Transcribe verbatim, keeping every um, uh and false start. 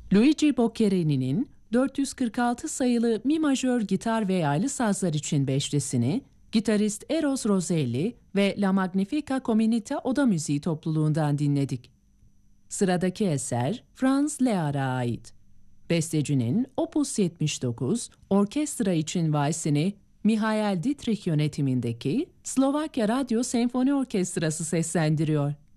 Luigi Boccherini'nin dört yüz kırk altı sayılı mi majör gitar ve yaylı sazlar için beşlisini, gitarist Eros Roselli ve La Magnifica Comunità Oda Müziği topluluğundan dinledik. Sıradaki eser Franz Lear'a ait. Bestecinin Opus yetmiş dokuz, orkestra için valsini Mihail Dietrich yönetimindeki Slovakya Radyo Senfoni Orkestrası seslendiriyor.